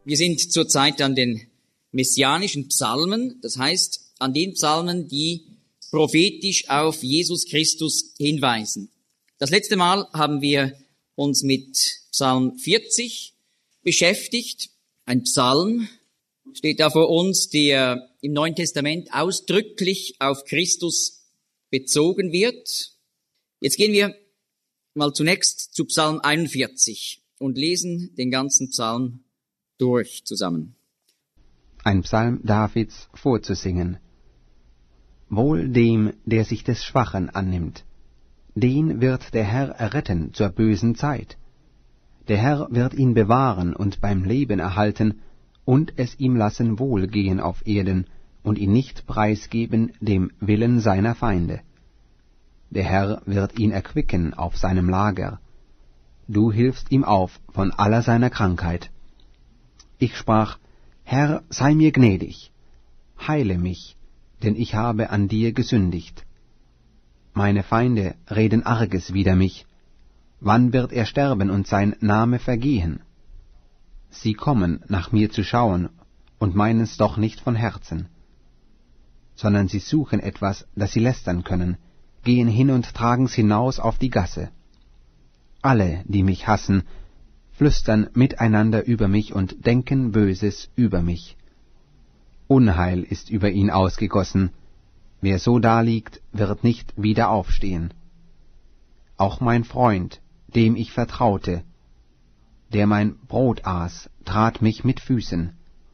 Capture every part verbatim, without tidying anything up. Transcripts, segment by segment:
Wir sind zurzeit an den messianischen Psalmen, das heißt an den Psalmen, die prophetisch auf Jesus Christus hinweisen. Das letzte Mal haben wir uns mit Psalm vierzig beschäftigt. Ein Psalm steht da vor uns, der im Neuen Testament ausdrücklich auf Christus bezogen wird. Jetzt gehen wir mal zunächst zu Psalm einundvierzig und lesen den ganzen Psalm durch zusammen. Ein Psalm Davids vorzusingen. Wohl dem, der sich des Schwachen annimmt. Den wird der Herr erretten zur bösen Zeit. Der Herr wird ihn bewahren und beim Leben erhalten und es ihm lassen wohlgehen auf Erden und ihn nicht preisgeben dem Willen seiner Feinde. Der Herr wird ihn erquicken auf seinem Lager. Du hilfst ihm auf von aller seiner Krankheit. Ich sprach, Herr, sei mir gnädig, heile mich, denn ich habe an dir gesündigt. Meine Feinde reden Arges wider mich. Wann wird er sterben und sein Name vergehen? Sie kommen, nach mir zu schauen, und meinen's doch nicht von Herzen, sondern sie suchen etwas, das sie lästern können, gehen hin und tragen's hinaus auf die Gasse. Alle, die mich hassen, flüstern miteinander über mich und denken Böses über mich. Unheil ist über ihn ausgegossen, wer so daliegt, wird nicht wieder aufstehen. Auch mein Freund, dem ich vertraute, der mein Brot aß, trat mich mit Füßen.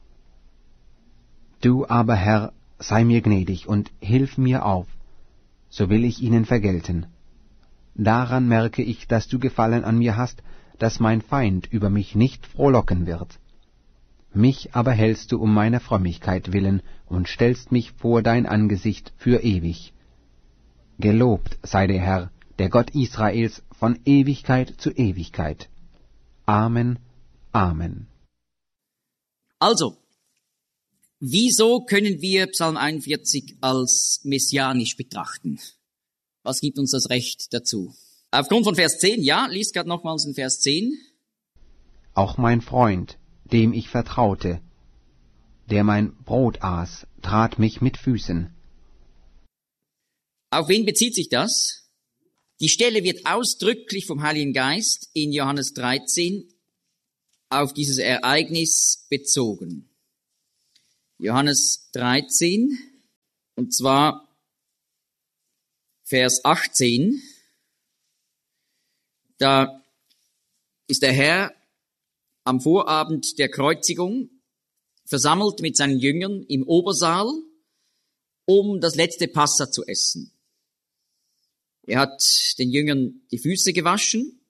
Du aber, Herr, sei mir gnädig und hilf mir auf, so will ich ihnen vergelten. Daran merke ich, dass du Gefallen an mir hast, dass mein Feind über mich nicht frohlocken wird. Mich aber hältst du um meiner Frömmigkeit willen und stellst mich vor dein Angesicht für ewig. Gelobt sei der Herr, der Gott Israels, von Ewigkeit zu Ewigkeit. Amen, Amen. Also, wieso können wir Psalm einundvierzig als messianisch betrachten? Was gibt uns das Recht dazu? Aufgrund von Vers zehn, ja, liest gerade nochmals in Vers zehn. Auch mein Freund, dem ich vertraute, der mein Brot aß, trat mich mit Füßen. Auf wen bezieht sich das? Die Stelle wird ausdrücklich vom Heiligen Geist in Johannes dreizehn auf dieses Ereignis bezogen. Johannes dreizehn, und zwar Vers achtzehn. Da ist der Herr am Vorabend der Kreuzigung versammelt mit seinen Jüngern im Obersaal, um das letzte Passa zu essen. Er hat den Jüngern die Füße gewaschen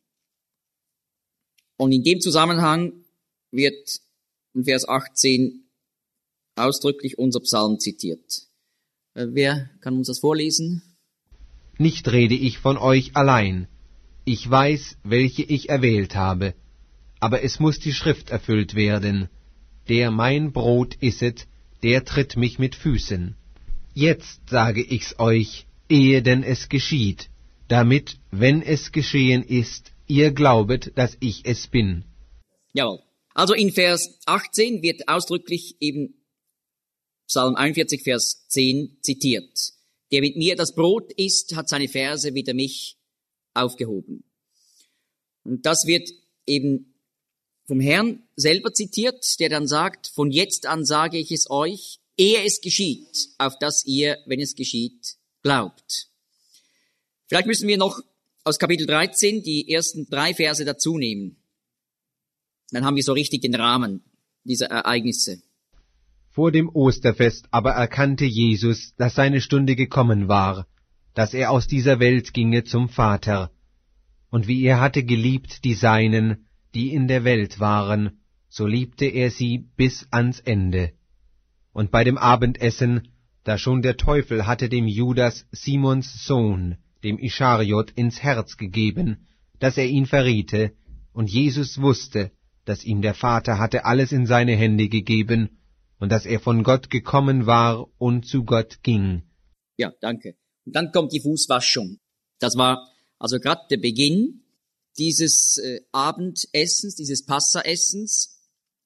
und in dem Zusammenhang wird in Vers achtzehn ausdrücklich unser Psalm zitiert. Wer kann uns das vorlesen? Nicht rede ich von euch allein. Ich weiß, welche ich erwählt habe, aber es muß die Schrift erfüllt werden. Der mein Brot isset, der tritt mich mit Füßen. Jetzt sage ich's euch, ehe denn es geschieht, damit, wenn es geschehen ist, ihr glaubet, dass ich es bin. Jawohl. Also in Vers achtzehn wird ausdrücklich eben Psalm einundvierzig, Vers zehn zitiert. Der mit mir das Brot isst, hat seine Verse wider mich aufgehoben. Und das wird eben vom Herrn selber zitiert, der dann sagt, von jetzt an sage ich es euch, ehe es geschieht, auf dass ihr, wenn es geschieht, glaubt. Vielleicht müssen wir noch aus Kapitel dreizehn die ersten drei Verse dazu nehmen. Dann haben wir so richtig den Rahmen dieser Ereignisse. Vor dem Osterfest aber erkannte Jesus, dass seine Stunde gekommen war, dass er aus dieser Welt ginge zum Vater. Und wie er hatte geliebt die Seinen, die in der Welt waren, so liebte er sie bis ans Ende. Und bei dem Abendessen, da schon der Teufel hatte dem Judas, Simons Sohn, dem Ischariot, ins Herz gegeben, dass er ihn verriete, und Jesus wusste, dass ihm der Vater hatte alles in seine Hände gegeben, und dass er von Gott gekommen war und zu Gott ging. Ja, danke. Und dann kommt die Fußwaschung. Das war also gerade der Beginn dieses äh, Abendessens, dieses Passaessens.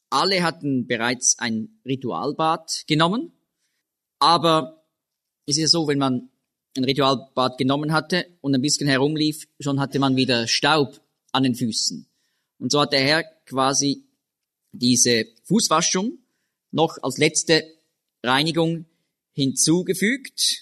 alle hatten bereits ein Ritualbad genommen, aber es ist ja so, wenn man ein Ritualbad genommen hatte und ein bisschen herumlief, schon hatte man wieder Staub an den Füßen. Und so hat der Herr quasi diese Fußwaschung noch als letzte Reinigung hinzugefügt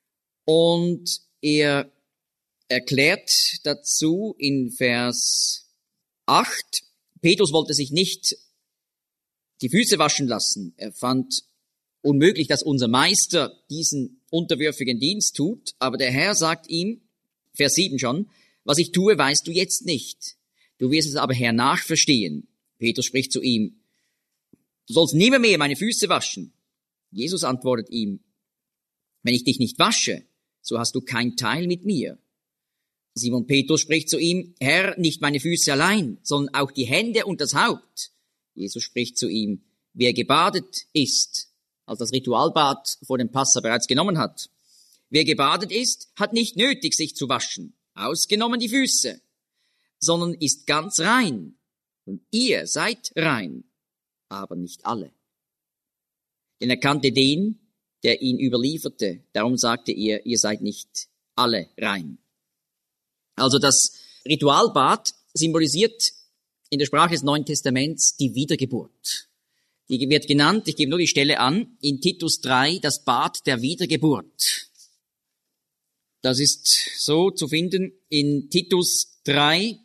und er erklärt dazu in Vers acht, Petrus wollte sich nicht die Füße waschen lassen. Er fand unmöglich, dass unser Meister diesen unterwürfigen Dienst tut, aber der Herr sagt ihm, Vers sieben schon, was ich tue, weißt du jetzt nicht. Du wirst es aber hernach verstehen. Petrus spricht zu ihm, du sollst nimmer mehr meine Füße waschen. Jesus antwortet ihm, wenn ich dich nicht wasche, so hast du kein Teil mit mir. Simon Petrus spricht zu ihm, Herr, nicht meine Füße allein, sondern auch die Hände und das Haupt. Jesus spricht zu ihm, wer gebadet ist, als das Ritualbad vor dem Passa bereits genommen hat. Wer gebadet ist, hat nicht nötig, sich zu waschen, ausgenommen die Füße, sondern ist ganz rein. Und ihr seid rein, aber nicht alle. Denn er kannte den, der ihn überlieferte. Darum sagte er, ihr seid nicht alle rein. Also das Ritualbad symbolisiert in der Sprache des Neuen Testaments die Wiedergeburt. Die wird genannt, ich gebe nur die Stelle an, in Titus drei, das Bad der Wiedergeburt. Das ist so zu finden in Titus drei,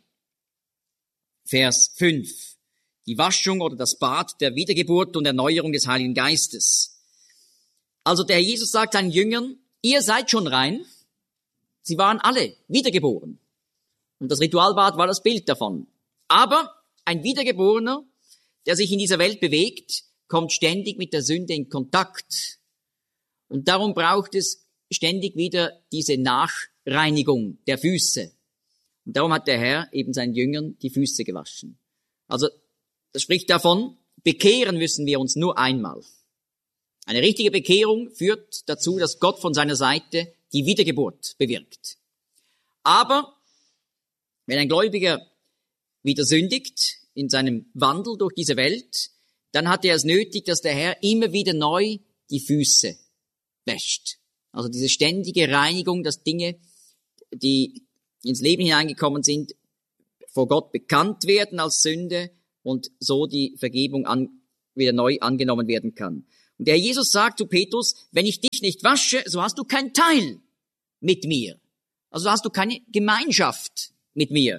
Vers fünf. Die Waschung oder das Bad der Wiedergeburt und Erneuerung des Heiligen Geistes. Also der Herr Jesus sagt seinen Jüngern, ihr seid schon rein. Sie waren alle wiedergeboren. Und das Ritualbad war das Bild davon. Aber ein Wiedergeborener, der sich in dieser Welt bewegt, kommt ständig mit der Sünde in Kontakt. Und darum braucht es ständig wieder diese Nachreinigung der Füße. Und darum hat der Herr eben seinen Jüngern die Füße gewaschen. Also das spricht davon, bekehren müssen wir uns nur einmal. Eine richtige Bekehrung führt dazu, dass Gott von seiner Seite die Wiedergeburt bewirkt. Aber wenn ein Gläubiger wieder sündigt in seinem Wandel durch diese Welt, dann hat er es nötig, dass der Herr immer wieder neu die Füße wäscht. Also diese ständige Reinigung, dass Dinge, die ins Leben hineingekommen sind, vor Gott bekannt werden als Sünde und so die Vergebung an, wieder neu angenommen werden kann. Und der Jesus sagt zu Petrus, wenn ich dich nicht wasche, so hast du keinen Teil mit mir. Also hast du keine Gemeinschaft mit mir.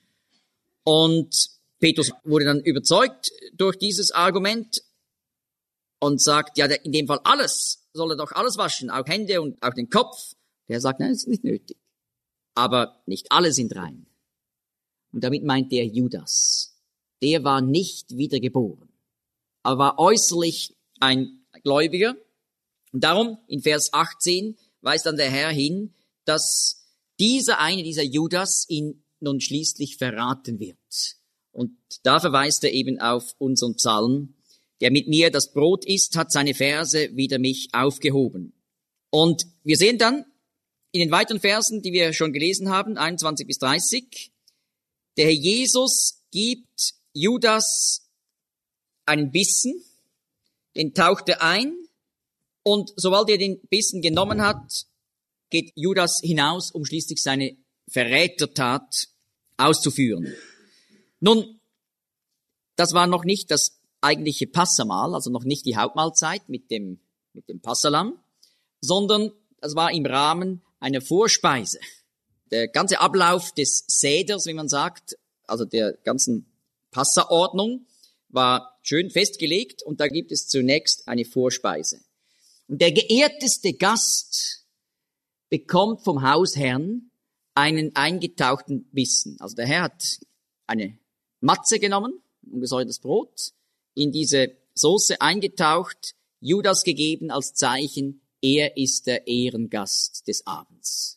Und Petrus wurde dann überzeugt durch dieses Argument und sagt, ja, in dem Fall alles, soll er doch alles waschen, auch Hände und auch den Kopf. Der sagt, nein, das ist nicht nötig. Aber nicht alle sind rein. Und damit meint der Judas. Der war nicht wiedergeboren, aber war äußerlich ein Gläubiger. Und darum, in Vers achtzehn, weist dann der Herr hin, dass dieser eine, dieser Judas, ihn nun schließlich verraten wird. Und da verweist er eben auf unseren Psalm, der mit mir das Brot isst, hat seine Verse wider mich aufgehoben. Und wir sehen dann in den weiteren Versen, die wir schon gelesen haben, einundzwanzig bis dreißig, der Herr Jesus gibt Judas einen Bissen, den taucht er ein, und sobald er den Bissen genommen hat, geht Judas hinaus, um schließlich seine Verrätertat auszuführen. Nun, das war noch nicht das eigentliche Passamahl, also noch nicht die Hauptmahlzeit mit dem, mit dem Passalamm, sondern das war im Rahmen einer Vorspeise. Der ganze Ablauf des Seders, wie man sagt, also der ganzen Passaordnung, war schön festgelegt und da gibt es zunächst eine Vorspeise. Und der geehrteste Gast bekommt vom Hausherrn einen eingetauchten Bissen. Also der Herr hat eine Matze genommen, ungesäuertes Brot, in diese Soße eingetaucht, Judas gegeben als Zeichen, er ist der Ehrengast des Abends.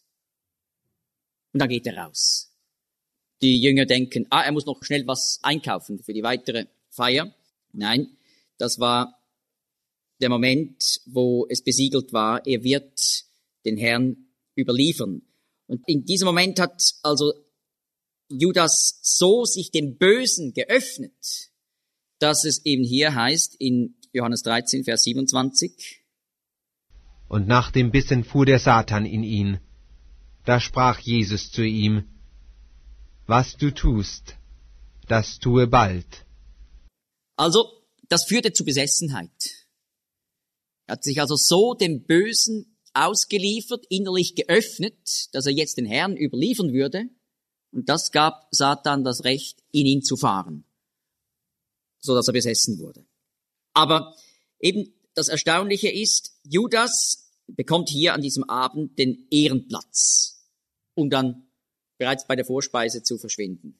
Und dann geht er raus. Die Jünger denken, ah, er muss noch schnell was einkaufen für die weitere Feier. Nein, das war der Moment, wo es besiegelt war, er wird den Herrn überliefern. Und in diesem Moment hat also Judas so sich dem Bösen geöffnet, dass es eben hier heißt in Johannes dreizehn, Vers siebenundzwanzig. Und nach dem Bissen fuhr der Satan in ihn. Da sprach Jesus zu ihm, was du tust, das tue bald. Also, das führte zu Besessenheit. Er hat sich also so dem Bösen ausgeliefert, innerlich geöffnet, dass er jetzt den Herrn überliefern würde. Und das gab Satan das Recht, in ihn zu fahren, so dass er besessen wurde. Aber eben das Erstaunliche ist, Judas bekommt hier an diesem Abend den Ehrenplatz, um dann bereits bei der Vorspeise zu verschwinden.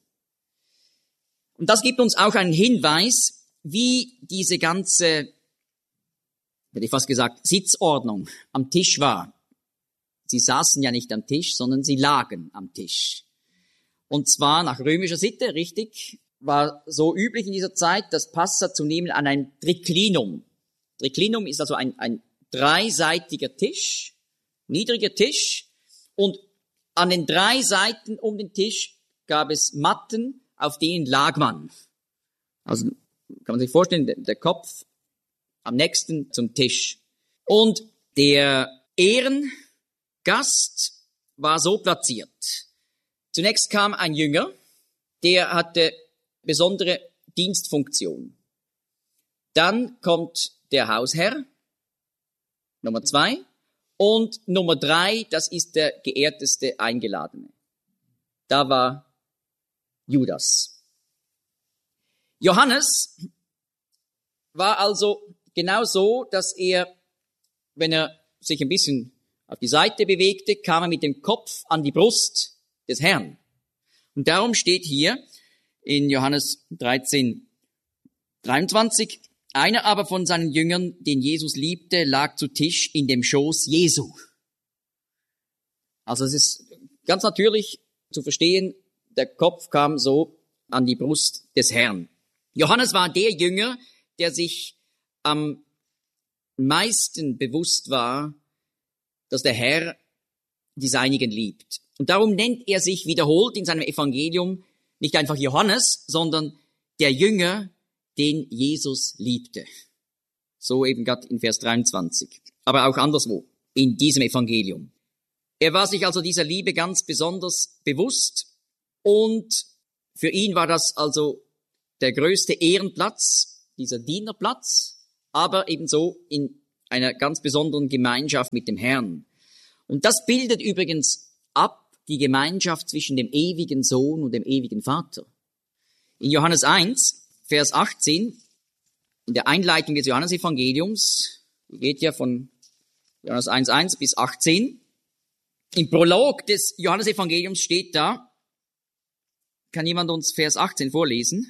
Und das gibt uns auch einen Hinweis, wie diese ganze, hätte ich fast gesagt, Sitzordnung am Tisch war. Sie saßen ja nicht am Tisch, sondern sie lagen am Tisch. Und zwar nach römischer Sitte, richtig, war so üblich in dieser Zeit, das Passa zu nehmen an einem Triclinum. Triclinum ist also ein, ein dreiseitiger Tisch, niedriger Tisch, und an den drei Seiten um den Tisch gab es Matten, auf denen lag man. Also kann man sich vorstellen, der, der Kopf am nächsten zum Tisch. Und der Ehrengast war so platziert. Zunächst kam ein Jünger, der hatte besondere Dienstfunktion. Dann kommt der Hausherr, Nummer zwei, und Nummer drei, das ist der geehrteste Eingeladene. Da war Judas. Johannes war also genau so, dass er, wenn er sich ein bisschen auf die Seite bewegte, kam er mit dem Kopf an die Brust des Herrn. Und darum steht hier in Johannes dreizehn, dreiundzwanzig, einer aber von seinen Jüngern, den Jesus liebte, lag zu Tisch in dem Schoß Jesu. Also es ist ganz natürlich zu verstehen, der Kopf kam so an die Brust des Herrn. Johannes war der Jünger, der sich am meisten bewusst war, dass der Herr die Seinigen liebt. Und darum nennt er sich wiederholt in seinem Evangelium nicht einfach Johannes, sondern der Jünger, den Jesus liebte. So eben gerade in Vers dreiundzwanzig. Aber auch anderswo in diesem Evangelium. Er war sich also dieser Liebe ganz besonders bewusst, und für ihn war das also der größte Ehrenplatz, dieser Dienerplatz, aber ebenso in einer ganz besonderen Gemeinschaft mit dem Herrn. Und das bildet übrigens ab die Gemeinschaft zwischen dem ewigen Sohn und dem ewigen Vater. In Johannes eins, Vers achtzehn, in der Einleitung des Johannesevangeliums, die geht ja von Johannes eins, eins bis achtzehn, im Prolog des Johannesevangeliums steht da, kann jemand uns Vers achtzehn vorlesen?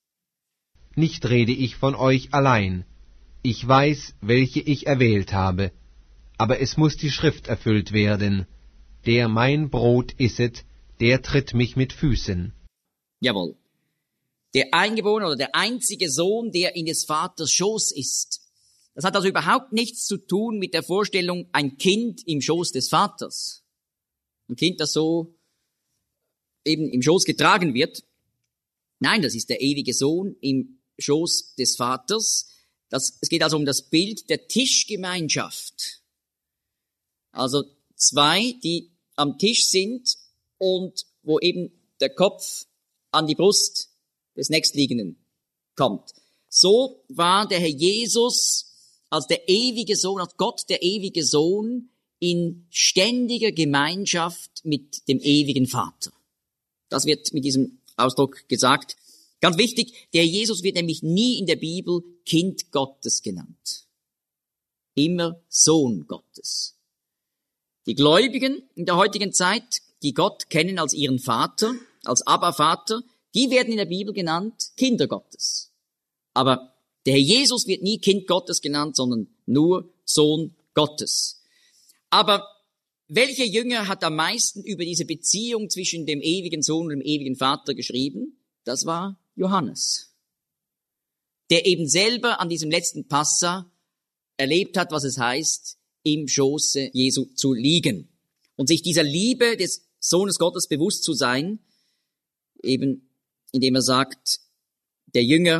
Nicht rede ich von euch allein. Ich weiß, welche ich erwählt habe. Aber es muss die Schrift erfüllt werden. Der mein Brot isset, der tritt mich mit Füßen. Jawohl. Der Eingeborene oder der einzige Sohn, der in des Vaters Schoß ist. Das hat also überhaupt nichts zu tun mit der Vorstellung, ein Kind im Schoß des Vaters. Ein Kind, das so eben im Schoß getragen wird. Nein, das ist der ewige Sohn im Schoß des Vaters. Das, es geht also um das Bild der Tischgemeinschaft. Also zwei, die am Tisch sind und wo eben der Kopf an die Brust des Nächstliegenden kommt. So war der Herr Jesus als der ewige Sohn, als Gott der ewige Sohn in ständiger Gemeinschaft mit dem ewigen Vater. Das wird mit diesem Ausdruck gesagt. Ganz wichtig, der Jesus wird nämlich nie in der Bibel Kind Gottes genannt. Immer Sohn Gottes. Die Gläubigen in der heutigen Zeit, die Gott kennen als ihren Vater, als Abba-Vater, die werden in der Bibel genannt Kinder Gottes. Aber der Herr Jesus wird nie Kind Gottes genannt, sondern nur Sohn Gottes. Aber welcher Jünger hat am meisten über diese Beziehung zwischen dem ewigen Sohn und dem ewigen Vater geschrieben? Das war Johannes, der eben selber an diesem letzten Passa erlebt hat, was es heißt, im Schoße Jesu zu liegen und sich dieser Liebe des Sohnes Gottes bewusst zu sein, eben indem er sagt, der Jünger,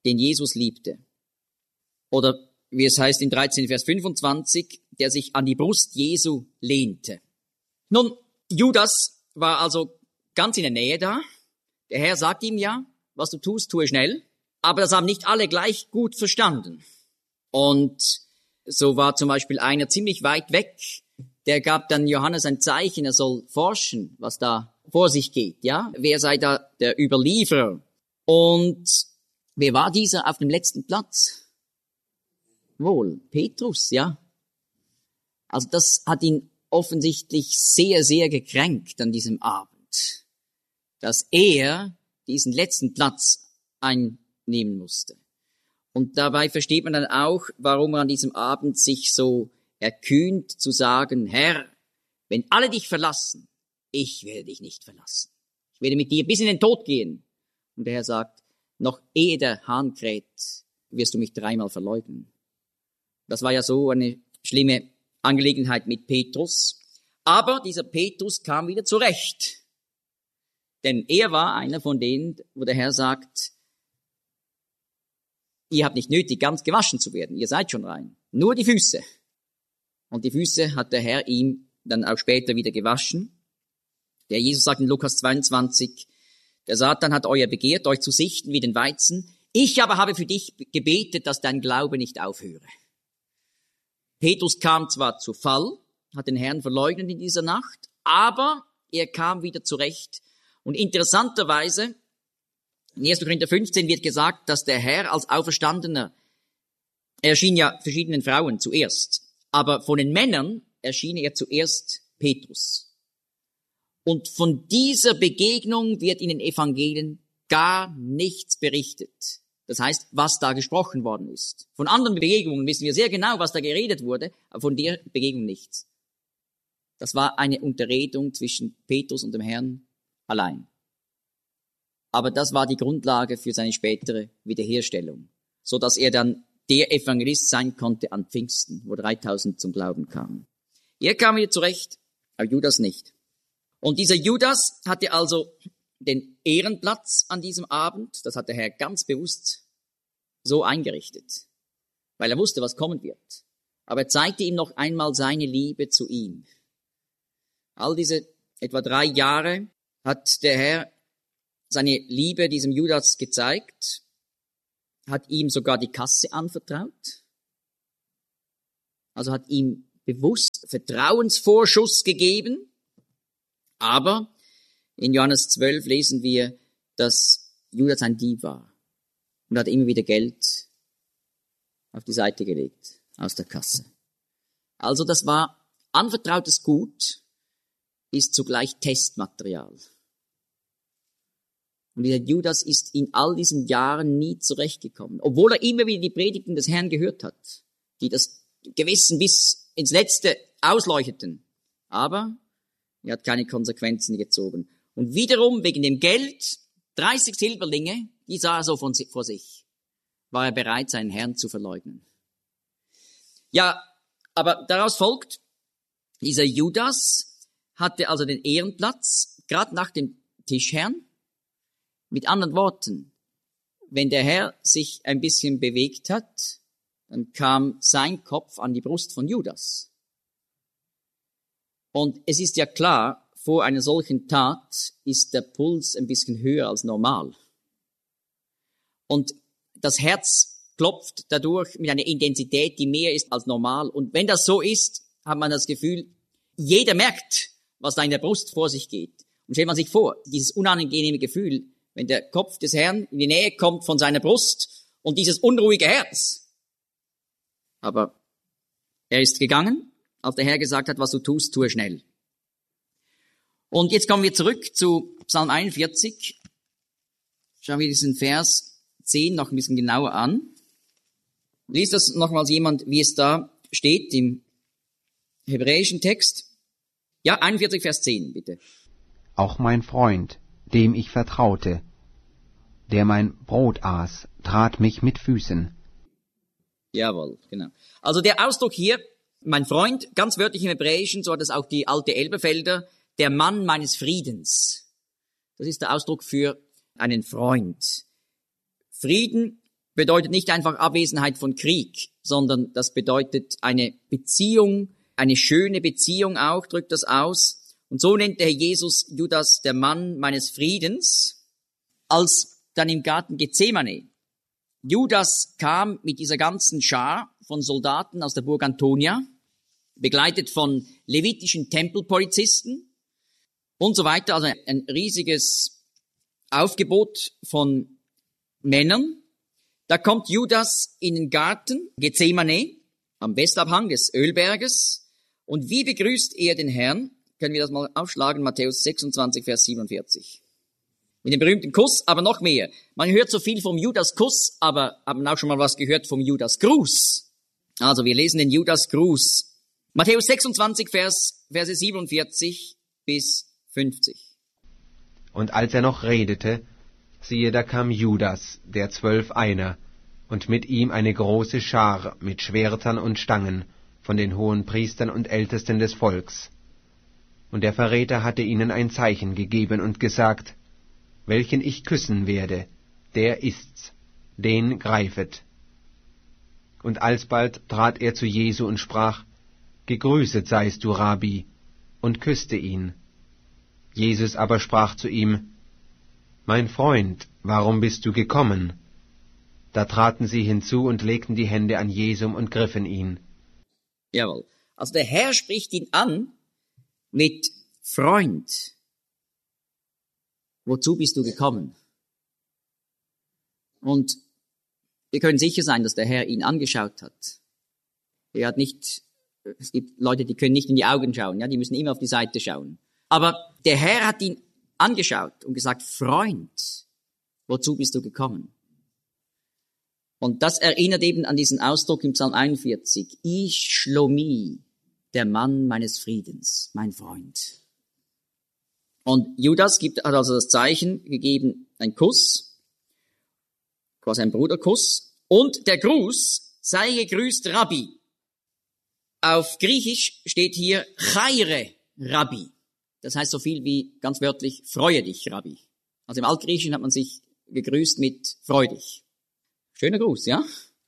den Jesus liebte. Oder wie es heißt in dreizehn Vers fünfundzwanzig, der sich an die Brust Jesu lehnte. Nun, Judas war also ganz in der Nähe da. Der Herr sagt ihm ja, was du tust, tue schnell. Aber das haben nicht alle gleich gut verstanden. Und so war zum Beispiel einer ziemlich weit weg. Der gab dann Johannes ein Zeichen, er soll forschen, was da vor sich geht, ja? Wer sei da der Überlieferer? Und wer war dieser auf dem letzten Platz? Wohl, Petrus, ja. Also das hat ihn offensichtlich sehr, sehr gekränkt an diesem Abend, dass er diesen letzten Platz einnehmen musste. Und dabei versteht man dann auch, warum er an diesem Abend sich so erkühnt zu sagen, Herr, wenn alle dich verlassen, ich werde dich nicht verlassen. Ich werde mit dir bis in den Tod gehen. Und der Herr sagt, noch ehe der Hahn kräht, wirst du mich dreimal verleugnen. Das war ja so eine schlimme Angelegenheit mit Petrus. Aber dieser Petrus kam wieder zurecht. Denn er war einer von denen, wo der Herr sagt, ihr habt nicht nötig, ganz gewaschen zu werden. Ihr seid schon rein. Nur die Füße. Und die Füße hat der Herr ihm dann auch später wieder gewaschen. Der Jesus sagt in Lukas zweiundzwanzig, der Satan hat euer begehrt, euch zu sichten wie den Weizen. Ich aber habe für dich gebetet, dass dein Glaube nicht aufhöre. Petrus kam zwar zu Fall, hat den Herrn verleugnet in dieser Nacht, aber er kam wieder zurecht. Und interessanterweise, in erster Korinther fünfzehn wird gesagt, dass der Herr als Auferstandener, er erschien ja verschiedenen Frauen zuerst, aber von den Männern erschien er zuerst Petrus. Und von dieser Begegnung wird in den Evangelien gar nichts berichtet. Das heißt, was da gesprochen worden ist. Von anderen Begegnungen wissen wir sehr genau, was da geredet wurde, aber von der Begegnung nichts. Das war eine Unterredung zwischen Petrus und dem Herrn allein. Aber das war die Grundlage für seine spätere Wiederherstellung, so dass er dann der Evangelist sein konnte an Pfingsten, wo dreitausend zum Glauben kamen. Er kam wieder zurecht, aber Judas nicht. Und dieser Judas hatte also den Ehrenplatz an diesem Abend, das hat der Herr ganz bewusst so eingerichtet, weil er wusste, was kommen wird. Aber er zeigte ihm noch einmal seine Liebe zu ihm. All diese etwa drei Jahre hat der Herr seine Liebe diesem Judas gezeigt, hat ihm sogar die Kasse anvertraut, also hat ihm bewusst Vertrauensvorschuss gegeben, aber in Johannes zwölf lesen wir, dass Judas ein Dieb war und hat immer wieder Geld auf die Seite gelegt aus der Kasse. Also das war anvertrautes Gut, ist zugleich Testmaterial. Und dieser Judas ist in all diesen Jahren nie zurechtgekommen, obwohl er immer wieder die Predigten des Herrn gehört hat, die das Gewissen bis ins Letzte ausleuchteten. Aber er hat keine Konsequenzen gezogen. Und wiederum wegen dem Geld, dreißig Silberlinge, die sah er so von, vor sich, war er bereit, seinen Herrn zu verleugnen. Ja, aber daraus folgt, dieser Judas hatte also den Ehrenplatz, gerade nach dem Tischherrn. Mit anderen Worten, wenn der Herr sich ein bisschen bewegt hat, dann kam sein Kopf an die Brust von Judas. Und es ist ja klar, vor einer solchen Tat ist der Puls ein bisschen höher als normal. Und das Herz klopft dadurch mit einer Intensität, die mehr ist als normal. Und wenn das so ist, hat man das Gefühl, jeder merkt, was da in der Brust vor sich geht. Und stellt man sich vor, dieses unangenehme Gefühl, wenn der Kopf des Herrn in die Nähe kommt von seiner Brust und dieses unruhige Herz. Aber er ist gegangen, als der Herr gesagt hat, was du tust, tue schnell. Und jetzt kommen wir zurück zu Psalm einundvierzig. Schauen wir diesen Vers zehn noch ein bisschen genauer an. Liest das nochmals jemand, wie es da steht im hebräischen Text. Ja, einundvierzig, Vers zehn, bitte. Auch mein Freund, dem ich vertraute, der mein Brot aß, trat mich mit Füßen. Jawohl, genau. Also der Ausdruck hier, mein Freund, ganz wörtlich im Hebräischen, so hat es auch die alte Elberfelder, der Mann meines Friedens. Das ist der Ausdruck für einen Freund. Frieden bedeutet nicht einfach Abwesenheit von Krieg, sondern das bedeutet eine Beziehung, eine schöne Beziehung auch, drückt das aus. Und so nennt der Herr Jesus Judas der Mann meines Friedens, als dann im Garten Gethsemane Judas kam mit dieser ganzen Schar von Soldaten aus der Burg Antonia, begleitet von levitischen Tempelpolizisten und so weiter, also ein riesiges Aufgebot von Männern. Da kommt Judas in den Garten Gethsemane am Westabhang des Ölberges. Und wie begrüßt er den Herrn? Können wir das mal aufschlagen, Matthäus sechsundzwanzig, Vers siebenundvierzig. Mit dem berühmten Kuss, aber noch mehr. Man hört so viel vom Judas-Kuss, aber haben auch schon mal was gehört vom Judas-Gruß. Also wir lesen den Judas-Gruß. Matthäus sechsundzwanzig, Vers, Verse siebenundvierzig bis fünfzig. Und als er noch redete, siehe, da kam Judas, der Zwölf einer, und mit ihm eine große Schar mit Schwertern und Stangen von den hohen Priestern und Ältesten des Volks. Und der Verräter hatte ihnen ein Zeichen gegeben und gesagt, welchen ich küssen werde, der ist's, den greifet. Und alsbald trat er zu Jesu und sprach, gegrüßet seist du, Rabbi, und küsste ihn. Jesus aber sprach zu ihm, mein Freund, warum bist du gekommen? Da traten sie hinzu und legten die Hände an Jesum und griffen ihn. Jawohl. Also der Herr spricht ihn an mit Freund. Wozu bist du gekommen? Und wir können sicher sein, dass der Herr ihn angeschaut hat. Er hat nicht, es gibt Leute, die können nicht in die Augen schauen, ja, die müssen immer auf die Seite schauen. Aber der Herr hat ihn angeschaut und gesagt, Freund, wozu bist du gekommen? Und das erinnert eben an diesen Ausdruck im Psalm einundvierzig. Ich Shlomi, der Mann meines Friedens, mein Freund. Und Judas gibt, hat also das Zeichen gegeben, ein Kuss, quasi ein Bruderkuss. Und der Gruß, sei gegrüßt Rabbi. Auf Griechisch steht hier Chaire Rabbi. Das heißt so viel wie ganz wörtlich, freue dich, Rabbi. Also im Altgriechischen hat man sich gegrüßt mit freu dich. Schöner Gruß, ja?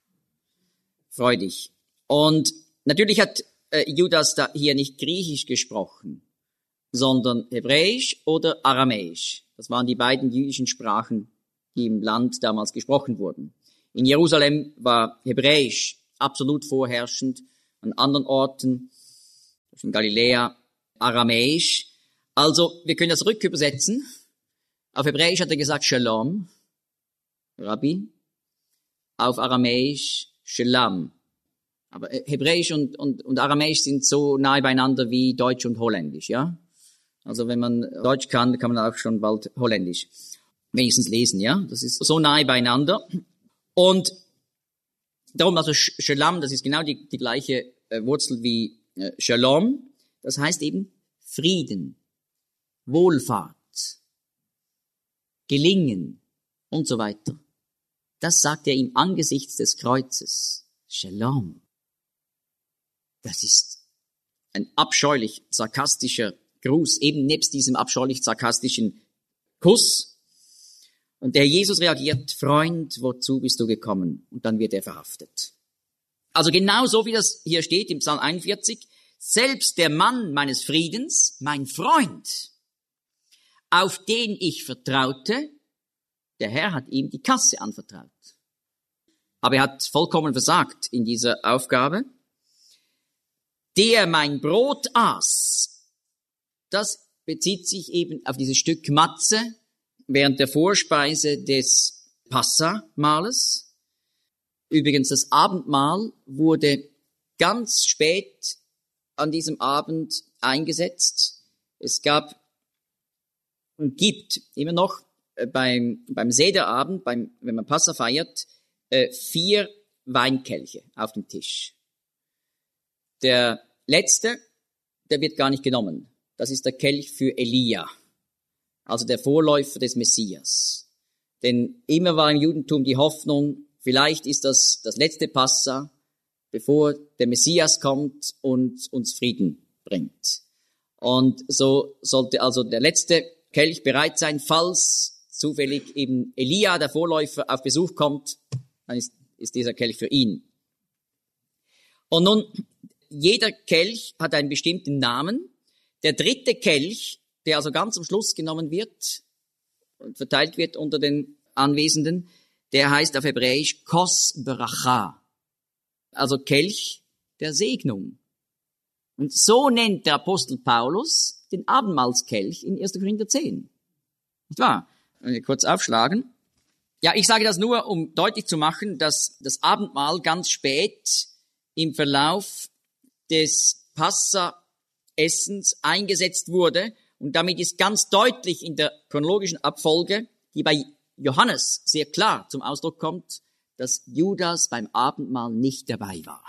Freu dich. Und natürlich hat äh, Judas da hier nicht Griechisch gesprochen, sondern Hebräisch oder Aramäisch. Das waren die beiden jüdischen Sprachen, die im Land damals gesprochen wurden. In Jerusalem war Hebräisch absolut vorherrschend, an anderen Orten, in Galiläa, Aramäisch. Also, wir können das rückübersetzen. Auf Hebräisch hat er gesagt Shalom, Rabbi. Auf Aramäisch Shalom. Aber Hebräisch und, und, und Aramäisch sind so nahe beieinander wie Deutsch und Holländisch, ja? Also wenn man Deutsch kann, kann man auch schon bald Holländisch wenigstens lesen, ja? Das ist so nahe beieinander. Und darum also Shalom, das ist genau die, die gleiche äh, Wurzel wie äh, Shalom. Das heißt eben Frieden, Wohlfahrt, Gelingen und so weiter. Das sagt er ihm angesichts des Kreuzes. Shalom. Das ist ein abscheulich sarkastischer Gruß, eben nebst diesem abscheulich sarkastischen Kuss. Und der Jesus reagiert, Freund, wozu bist du gekommen? Und dann wird er verhaftet. Also genau so, wie das hier steht im Psalm einundvierzig, selbst der Mann meines Friedens, mein Freund, auf den ich vertraute, der Herr hat ihm die Kasse anvertraut. Aber er hat vollkommen versagt in dieser Aufgabe. Der mein Brot aß, das bezieht sich eben auf dieses Stück Matze während der Vorspeise des Passamahles. Übrigens, das Abendmahl wurde ganz spät an diesem Abend eingesetzt. Es gab und gibt immer noch beim, beim Sederabend, beim, wenn man Passa feiert, äh, vier Weinkelche auf dem Tisch. Der letzte, der wird gar nicht genommen. Das ist der Kelch für Elia, also der Vorläufer des Messias. Denn immer war im Judentum die Hoffnung, vielleicht ist das das letzte Passa, bevor der Messias kommt und uns Frieden bringt. Und so sollte also der letzte Kelch bereit sein, falls zufällig eben Elia, der Vorläufer, auf Besuch kommt, dann ist, ist dieser Kelch für ihn. Und nun, jeder Kelch hat einen bestimmten Namen. Der dritte Kelch, der also ganz am Schluss genommen wird und verteilt wird unter den Anwesenden, der heißt auf Hebräisch Kos Bracha, also Kelch der Segnung. Und so nennt der Apostel Paulus den Abendmahlskelch in erster Korinther zehn. Nicht wahr? Kurz aufschlagen. Ja, ich sage das nur, um deutlich zu machen, dass das Abendmahl ganz spät im Verlauf des Passa-Essens eingesetzt wurde. Und damit ist ganz deutlich in der chronologischen Abfolge, die bei Johannes sehr klar zum Ausdruck kommt, dass Judas beim Abendmahl nicht dabei war.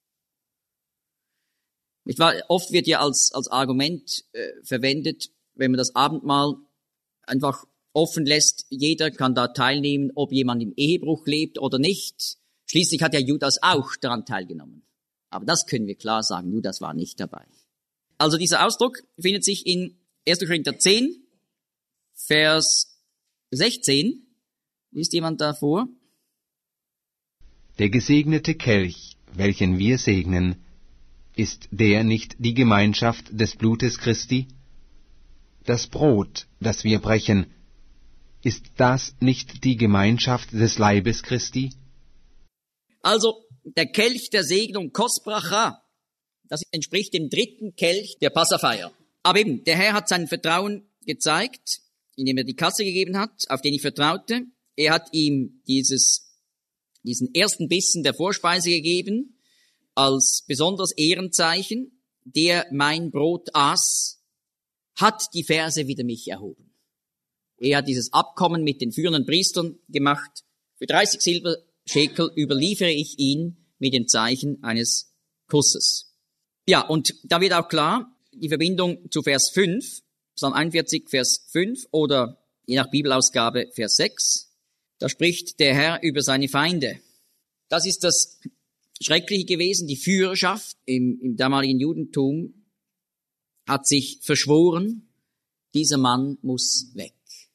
Nicht wahr? Oft wird ja als, als Argument äh, verwendet, wenn man das Abendmahl einfach offen lässt, jeder kann da teilnehmen, ob jemand im Ehebruch lebt oder nicht. Schließlich hat ja Judas auch daran teilgenommen. Aber das können wir klar sagen, Judas war nicht dabei. Also dieser Ausdruck findet sich in erster Korinther zehn, Vers sechzehn. Liest jemand da vor? Der gesegnete Kelch, welchen wir segnen, ist der nicht die Gemeinschaft des Blutes Christi? Das Brot, das wir brechen, ist das nicht die Gemeinschaft des Leibes Christi? Also der Kelch der Segnung, Kos Bracha, das entspricht dem dritten Kelch der Passafeier. Aber eben, der Herr hat sein Vertrauen gezeigt, indem er die Kasse gegeben hat, auf den ich vertraute. Er hat ihm dieses, diesen ersten Bissen der Vorspeise gegeben, als besonderes Ehrenzeichen. Der mein Brot aß, hat die Verse wider mich erhoben. Er hat dieses Abkommen mit den führenden Priestern gemacht. Für dreißig Silberschekel überliefere ich ihn mit dem Zeichen eines Kusses. Ja, und da wird auch klar, die Verbindung zu Vers fünf, Psalm einundvierzig, Vers fünf oder je nach Bibelausgabe Vers sechs. Da spricht der Herr über seine Feinde. Das ist das Schreckliche gewesen. Die Führerschaft im, im damaligen Judentum hat sich verschworen, dieser Mann muss weg.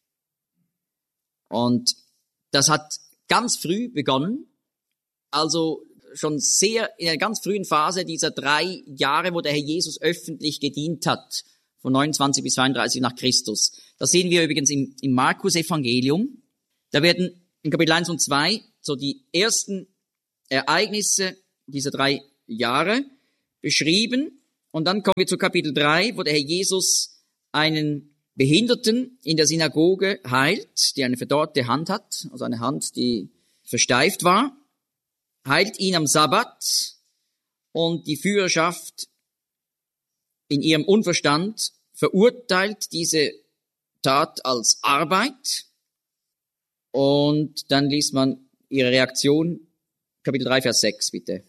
Und das hat ganz früh begonnen, also schon sehr in einer ganz frühen Phase dieser drei Jahre, wo der Herr Jesus öffentlich gedient hat, von neunundzwanzig bis zweiunddreißig nach Christus. Das sehen wir übrigens im, im Markus-Evangelium. Da werden in Kapitel eins und zwei so die ersten Ereignisse dieser drei Jahre beschrieben. Und dann kommen wir zu Kapitel drei, wo der Herr Jesus einen Behinderten in der Synagoge heilt, der eine verdorrte Hand hat, also eine Hand, die versteift war, heilt ihn am Sabbat und die Führerschaft in ihrem Unverstand verurteilt diese Tat als Arbeit. Und dann liest man ihre Reaktion, Kapitel drei, Vers sechs, bitte.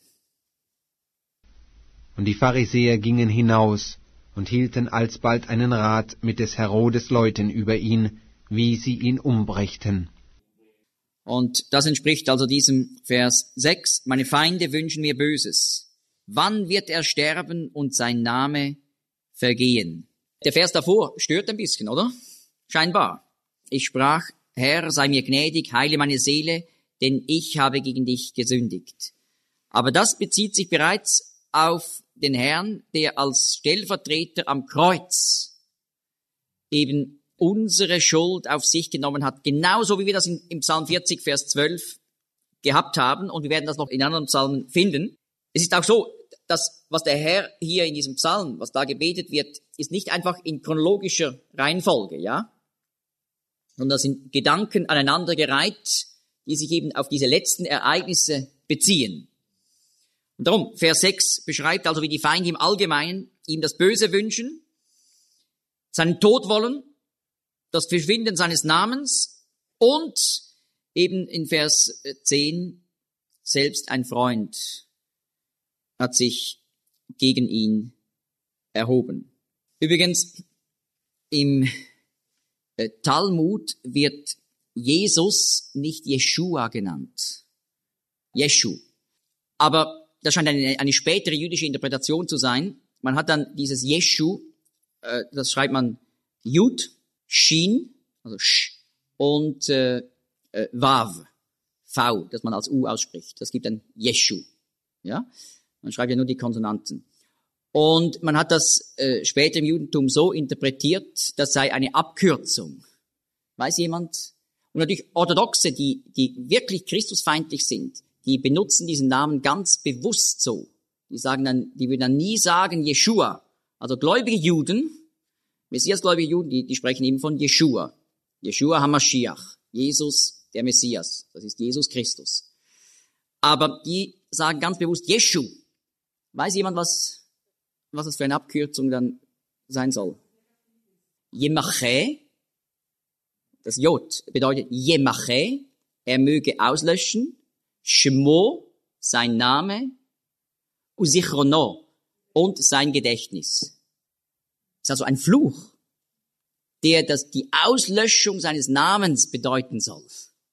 Und die Pharisäer gingen hinaus und hielten alsbald einen Rat mit des Herodes Leuten über ihn, wie sie ihn umbrächten. Und das entspricht also diesem Vers sechs. Meine Feinde wünschen mir Böses. Wann wird er sterben und sein Name vergehen? Der Vers davor stört ein bisschen, oder? Scheinbar. Ich sprach, Herr, sei mir gnädig, heile meine Seele, denn ich habe gegen dich gesündigt. Aber das bezieht sich bereits auf den Herrn, der als Stellvertreter am Kreuz eben unsere Schuld auf sich genommen hat. Genauso wie wir das in, im Psalm vierzig, Vers zwölf gehabt haben. Und wir werden das noch in anderen Psalmen finden. Es ist auch so, dass was der Herr hier in diesem Psalm, was da gebetet wird, ist nicht einfach in chronologischer Reihenfolge, ja? Sondern das sind Gedanken aneinandergereiht, die sich eben auf diese letzten Ereignisse beziehen. Und darum, Vers sechs beschreibt also, wie die Feinde im Allgemeinen ihm das Böse wünschen, seinen Tod wollen, das Verschwinden seines Namens und eben in Vers zehn selbst ein Freund hat sich gegen ihn erhoben. Übrigens, im Talmud wird Jesus nicht Jeschua genannt. Jeschu. Aber das scheint eine, eine spätere jüdische Interpretation zu sein. Man hat dann dieses Jeschu, äh, das schreibt man Jud, Shin, also Sch, und äh, äh, Wav, V, das man als U ausspricht. Das gibt ein Jeschu. Ja? Man schreibt ja nur die Konsonanten. Und man hat das äh, später im Judentum so interpretiert, das sei eine Abkürzung. Weiß jemand? Und natürlich Orthodoxe, die, die wirklich christusfeindlich sind, die benutzen diesen Namen ganz bewusst so. Die sagen dann, die würden dann nie sagen Jeshua. Also gläubige Juden, Messiasgläubige Juden, die, die sprechen eben von Jeshua. Jeshua HaMashiach. Jesus, der Messias. Das ist Jesus Christus. Aber die sagen ganz bewusst Jeschu. Weiß jemand, was, was das für eine Abkürzung dann sein soll? Yemache. Das Jod bedeutet Yemache. Er möge auslöschen. Shmo, sein Name. Usichrono, und sein Gedächtnis. Das ist also ein Fluch, der das, die Auslöschung seines Namens bedeuten soll.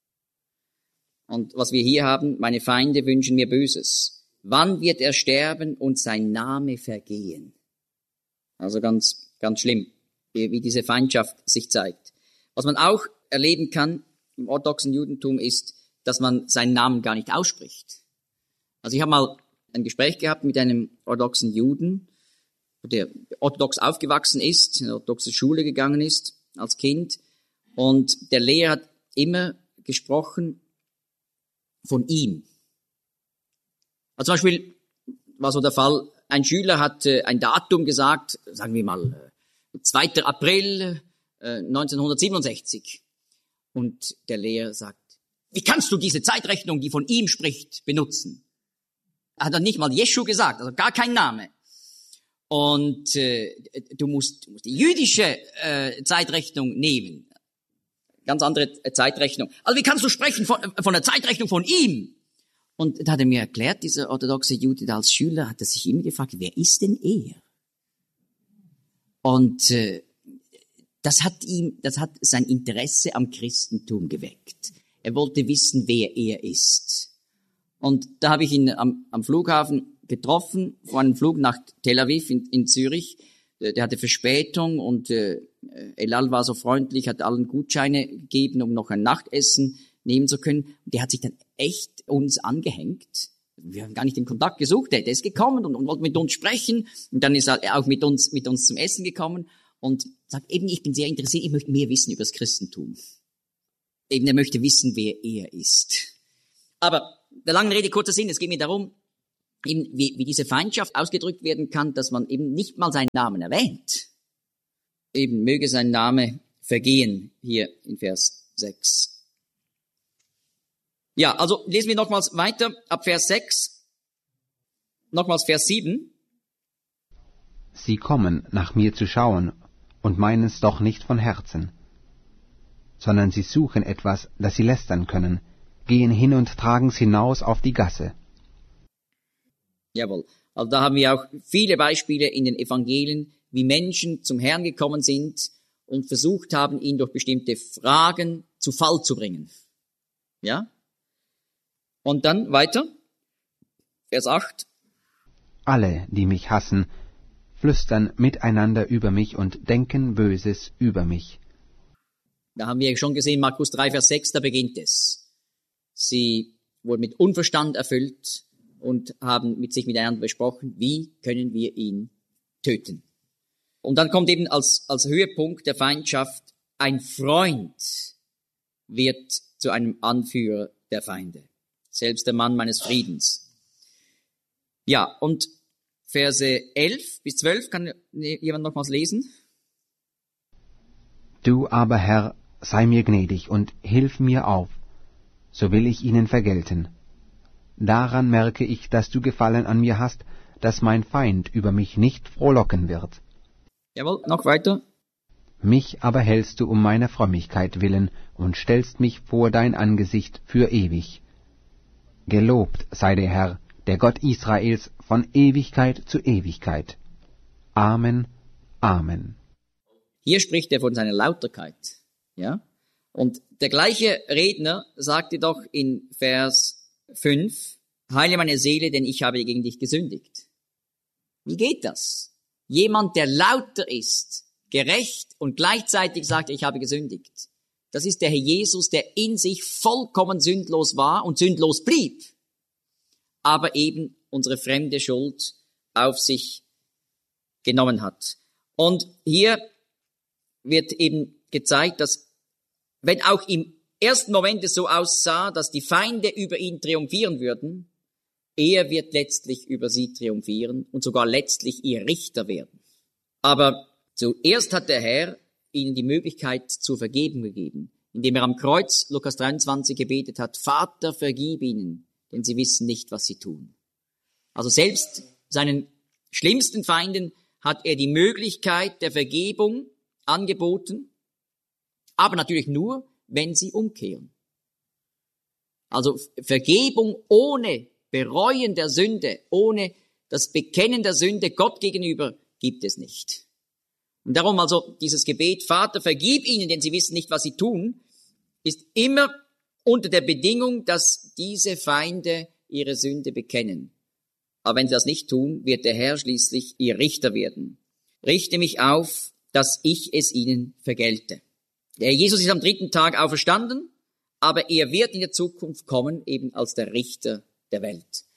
Und was wir hier haben, meine Feinde wünschen mir Böses. Wann wird er sterben und sein Name vergehen? Also ganz, ganz schlimm, wie, wie diese Feindschaft sich zeigt. Was man auch erleben kann im orthodoxen Judentum ist, dass man seinen Namen gar nicht ausspricht. Also ich habe mal ein Gespräch gehabt mit einem orthodoxen Juden, der orthodox aufgewachsen ist, in eine orthodoxe Schule gegangen ist als Kind. Und der Lehrer hat immer gesprochen von ihm. Also zum Beispiel war so der Fall, ein Schüler hat äh, ein Datum gesagt, sagen wir mal äh, zweiter April äh, neunzehnhundertsiebenundsechzig. Und der Lehrer sagt, wie kannst du diese Zeitrechnung, die von ihm spricht, benutzen? Er hat dann nicht mal Jeschu gesagt, also gar kein Name. Und äh, du, musst, du musst die jüdische äh, Zeitrechnung nehmen. Ganz andere Zeitrechnung. Also wie kannst du sprechen von, von der Zeitrechnung von ihm? Und da hat er mir erklärt, dieser orthodoxe Jude, als Schüler hat er sich immer gefragt, wer ist denn er? Und äh, das hat ihm, das hat sein Interesse am Christentum geweckt. Er wollte wissen, wer er ist. Und da habe ich ihn am, am Flughafen getroffen, vor einem Flug nach Tel Aviv in, in Zürich. Der hatte Verspätung und äh, Elal war so freundlich, hat allen Gutscheine gegeben, um noch ein Nachtessen nehmen zu können. Und der hat sich dann echt uns angehängt. Wir haben gar nicht den Kontakt gesucht. Der ist gekommen und, und wollte mit uns sprechen. Und dann ist er auch mit uns, mit uns zum Essen gekommen und sagt eben, ich bin sehr interessiert, ich möchte mehr wissen über das Christentum. Eben, er möchte wissen, wer er ist. Aber der langen Rede kurzer Sinn, es geht mir darum, eben wie, wie diese Feindschaft ausgedrückt werden kann, dass man eben nicht mal seinen Namen erwähnt. Eben möge sein Name vergehen, hier in Vers sechs. Ja, also lesen wir nochmals weiter, ab Vers sechs, nochmals Vers sieben. Sie kommen, nach mir zu schauen, und meinen's doch nicht von Herzen, sondern sie suchen etwas, das sie lästern können, gehen hin und tragen's hinaus auf die Gasse. Jawohl. Also da haben wir auch viele Beispiele in den Evangelien, wie Menschen zum Herrn gekommen sind und versucht haben, ihn durch bestimmte Fragen zu Fall zu bringen. Ja? Und dann weiter, Vers acht. Alle, die mich hassen, flüstern miteinander über mich und denken Böses über mich. Da haben wir schon gesehen, Markus drei, Vers sechs, da beginnt es. Sie wurden mit Unverstand erfüllt und haben mit sich miteinander besprochen, wie können wir ihn töten. Und dann kommt eben als, als Höhepunkt der Feindschaft, ein Freund wird zu einem Anführer der Feinde. Selbst der Mann meines Friedens. Ja, und Verse elf bis zwölf, kann jemand noch was lesen? Du aber, Herr, sei mir gnädig und hilf mir auf, so will ich ihnen vergelten. Daran merke ich, dass du Gefallen an mir hast, dass mein Feind über mich nicht frohlocken wird. Jawohl, noch weiter. Mich aber hältst du um meiner Frömmigkeit willen und stellst mich vor dein Angesicht für ewig. Gelobt sei der Herr, der Gott Israels, von Ewigkeit zu Ewigkeit. Amen, Amen. Hier spricht er von seiner Lauterkeit, ja? Und der gleiche Redner sagte doch in Vers fünf, heile meine Seele, denn ich habe gegen dich gesündigt. Wie geht das? Jemand, der lauter ist, gerecht und gleichzeitig sagt, ich habe gesündigt. das ist der Herr Jesus, der in sich vollkommen sündlos war und sündlos blieb, aber eben unsere fremde Schuld auf sich genommen hat. Und hier wird eben gezeigt, dass, wenn auch im ersten Moment es so aussah, dass die Feinde über ihn triumphieren würden, er wird letztlich über sie triumphieren und sogar letztlich ihr Richter werden. Aber zuerst hat der Herr ihnen die Möglichkeit zur Vergebung gegeben, indem er am Kreuz, Lukas dreiundzwanzig, gebetet hat, Vater, vergib ihnen, denn sie wissen nicht, was sie tun. Also selbst seinen schlimmsten Feinden hat er die Möglichkeit der Vergebung angeboten, aber natürlich nur, wenn sie umkehren. Also Vergebung ohne Bereuen der Sünde, ohne das Bekennen der Sünde Gott gegenüber gibt es nicht. Und darum also dieses Gebet, Vater, vergib ihnen, denn sie wissen nicht, was sie tun, ist immer unter der Bedingung, dass diese Feinde ihre Sünde bekennen. Aber wenn sie das nicht tun, wird der Herr schließlich ihr Richter werden. Richte mich auf, dass ich es ihnen vergelte. Der Herr Jesus ist am dritten Tag auferstanden, aber er wird in der Zukunft kommen, eben als der Richter der Welt.